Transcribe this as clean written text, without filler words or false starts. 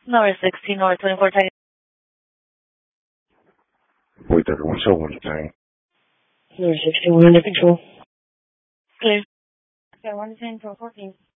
Number 16 or 24 Tiger. Wait, everyone, show one time. Number 16, we're under control. Clear. Okay, 110 for 14.